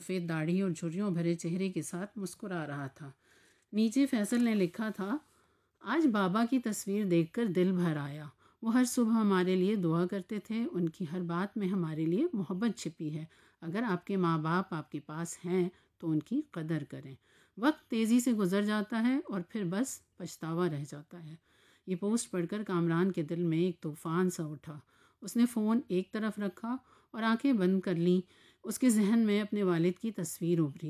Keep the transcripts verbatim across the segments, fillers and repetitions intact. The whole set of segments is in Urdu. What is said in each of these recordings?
سفید داڑھی اور جھریوں بھرے چہرے کے ساتھ مسکرا رہا تھا۔ نیچے فیصل نے لکھا تھا، آج بابا کی تصویر دیکھ کر دل بھر آیا۔ وہ ہر صبح ہمارے لیے دعا کرتے تھے، ان کی ہر بات میں ہمارے لیے محبت چھپی ہے۔ اگر آپ کے ماں باپ آپ کے پاس ہیں تو ان کی قدر کریں۔ وقت تیزی سے گزر جاتا ہے اور پھر بس پچھتاوا رہ جاتا ہے۔ یہ پوسٹ پڑھ کر کامران کے دل میں ایک طوفان سا اٹھا۔ اس نے فون ایک طرف رکھا اور آنکھیں بند کر لیں۔ اس کے ذہن میں اپنے والد کی تصویر ابھری،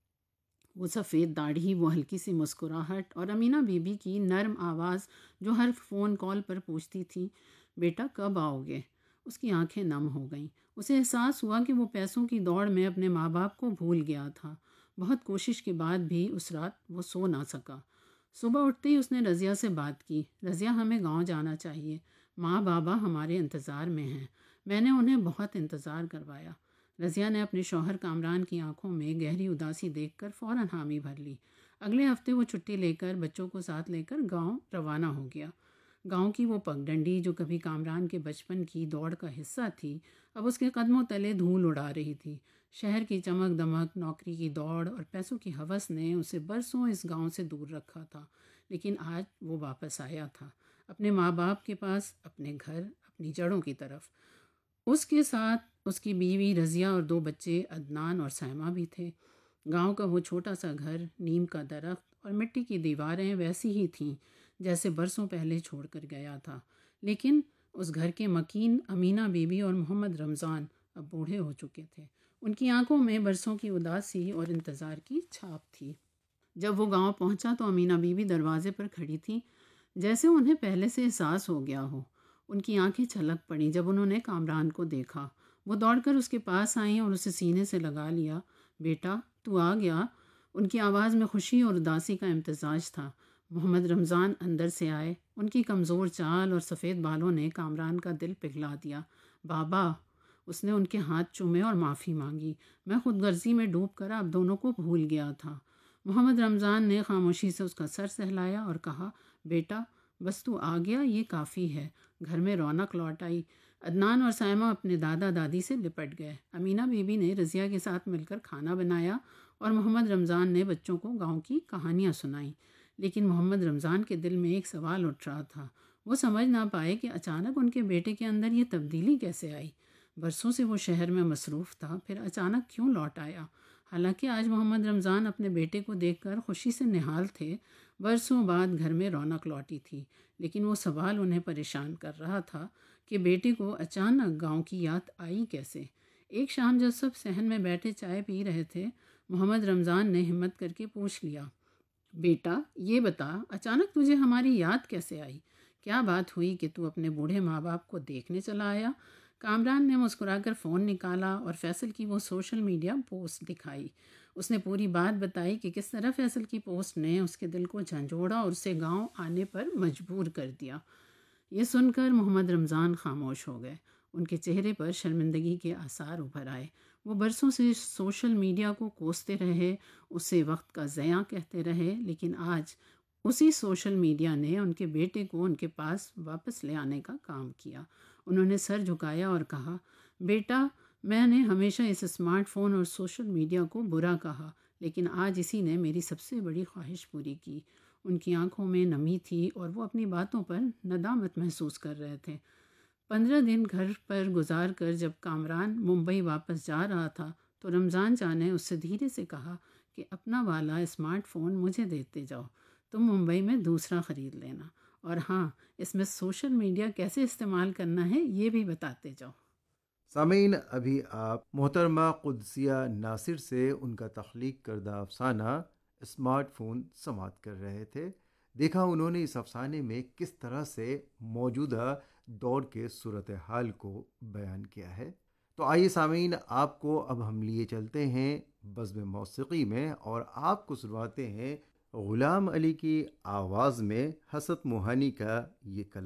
وہ سفید داڑھی، وہ ہلکی سی مسکراہٹ اور امینہ بی بی کی نرم آواز جو ہر فون کال پر پوچھتی تھی، بیٹا کب آؤ گے؟ اس کی آنکھیں نم ہو گئیں۔ اسے احساس ہوا کہ وہ پیسوں کی دوڑ میں اپنے ماں باپ کو بھول گیا تھا۔ بہت کوشش کے بعد بھی اس رات وہ سو نہ سکا۔ صبح اٹھتے ہی اس نے رضیہ سے بات کی۔ رضیہ، ہمیں گاؤں جانا چاہیے، ماں بابا ہمارے انتظار میں ہیں۔ میں نے انہیں بہت انتظار کروایا۔ رضیہ نے اپنے شوہر کامران کی آنکھوں میں گہری اداسی دیکھ کر فوراً حامی بھر لی۔ اگلے ہفتے وہ چھٹی لے کر بچوں کو ساتھ لے کر گاؤں روانہ ہو گیا۔ گاؤں کی وہ پگڈنڈی جو کبھی کامران کے بچپن کی دوڑ کا حصہ تھی، اب اس کے قدموں تلے دھول اڑا رہی تھی۔ شہر کی چمک دمک، نوکری کی دوڑ اور پیسوں کی ہوس نے اسے برسوں اس گاؤں سے دور رکھا تھا، لیکن آج وہ واپس آیا تھا، اپنے ماں باپ کے پاس، اپنے گھر، اپنی جڑوں کی طرف۔ اس کے ساتھ اس کی بیوی رضیہ اور دو بچے عدنان اور سائمہ بھی تھے۔ گاؤں کا وہ چھوٹا سا گھر، نیم کا درخت اور مٹی کی دیواریں ویسی ہی تھیں جیسے برسوں پہلے چھوڑ کر گیا تھا، لیکن اس گھر کے مکین امینہ بی بی اور محمد رمضان اب بوڑھے ہو چکے تھے۔ ان کی آنکھوں میں برسوں کی اداسی اور انتظار کی چھاپ تھی۔ جب وہ گاؤں پہنچا تو امینہ بی بی دروازے پر کھڑی تھی، جیسے انہیں پہلے سے احساس ہو گیا ہو۔ ان کی آنکھیں چھلک پڑیں جب انہوں نے کامران کو دیکھا۔ وہ دوڑ کر اس کے پاس آئیں اور اسے سینے سے لگا لیا۔ بیٹا تو آ گیا؟ ان کی آواز میں خوشی اور اداسی کا امتزاج تھا۔ محمد رمضان اندر سے آئے۔ ان کی کمزور چال اور سفید بالوں نے کامران کا دل پگھلا دیا۔ بابا، اس نے ان کے ہاتھ چومے اور معافی مانگی۔ میں خود غرضی میں ڈوب کر آپ دونوں کو بھول گیا تھا۔ محمد رمضان نے خاموشی سے اس کا سر سہلایا اور کہا، بیٹا بس تو آ گیا، یہ کافی ہے۔ گھر میں رونق لوٹ آئی۔ عدنان اور سائمہ اپنے دادا دادی سے لپٹ گئے۔ امینہ بی بی نے رضیہ کے ساتھ مل کر کھانا بنایا اور محمد رمضان نے بچوں کو گاؤں کی کہانیاں سنائیں۔ لیکن محمد رمضان کے دل میں ایک سوال اٹھ رہا تھا۔ وہ سمجھ نہ پائے کہ اچانک ان کے بیٹے کے اندر یہ تبدیلی کیسے آئی۔ برسوں سے وہ شہر میں مصروف تھا، پھر اچانک کیوں لوٹ آیا؟ حالانکہ آج محمد رمضان اپنے بیٹے کو دیکھ کر خوشی سے نہال تھے۔ برسوں بعد گھر میں رونق لوٹی تھی، لیکن وہ سوال انہیں پریشان کر رہا تھا کہ بیٹے کو اچانک گاؤں کی یاد آئی کیسے۔ ایک شام جب سب صحن میں بیٹھے چائے پی رہے تھے، محمد رمضان نے ہمت کر کے پوچھ لیا، بیٹا یہ بتا، اچانک تجھے ہماری یاد کیسے آئی؟ کیا بات ہوئی کہ تو اپنے بوڑھے ماں باپ کو دیکھنے چلا آیا؟ کامران نے مسکرا کر فون نکالا اور فیصل کی وہ سوشل میڈیا پوسٹ دکھائی۔ اس نے پوری بات بتائی کہ کس طرح فیصل کی پوسٹ نے اس کے دل کو جھنجھوڑا اور اسے گاؤں آنے پر مجبور کر دیا۔ یہ سن کر محمد رمضان خاموش ہو گئے۔ ان کے چہرے پر شرمندگی کے آثار ابھر آئے۔ وہ برسوں سے سوشل میڈیا کو کوستے رہے، اسے وقت کا ضیاع کہتے رہے، لیکن آج اسی سوشل میڈیا نے ان کے بیٹے کو ان کے پاس واپس لے آنے کا کام کیا۔ انہوں نے سر جھکایا اور کہا، بیٹا میں نے ہمیشہ اس اسمارٹ فون اور سوشل میڈیا کو برا کہا، لیکن آج اسی نے میری سب سے بڑی خواہش پوری کی۔ ان کی آنکھوں میں نمی تھی اور وہ اپنی باتوں پر ندامت محسوس کر رہے تھے۔ پندرہ دن گھر پر گزار کر جب کامران ممبئی واپس جا رہا تھا تو رمضان چا نے اس سے دھیرے سے کہا کہ اپنا والا اسمارٹ فون مجھے دیتے جاؤ، تم ممبئی میں دوسرا خرید لینا، اور ہاں اس میں سوشل میڈیا کیسے استعمال کرنا ہے یہ بھی بتاتے جاؤ۔ سامعین، ابھی آپ محترمہ قدسیہ ناصر سے ان کا تخلیق کردہ افسانہ اسمارٹ فون سماعت کر رہے تھے۔ دیکھا انہوں نے اس افسانے میں کس طرح سے موجودہ دور کے صورتحال کو بیان کیا ہے۔ تو آئیے سامعین، آپ کو اب ہم لیے چلتے ہیں بزم موسیقی میں، اور آپ کو سنواتے ہیں غلام علی کی آواز میں حسن موہانی کا یہ کلام۔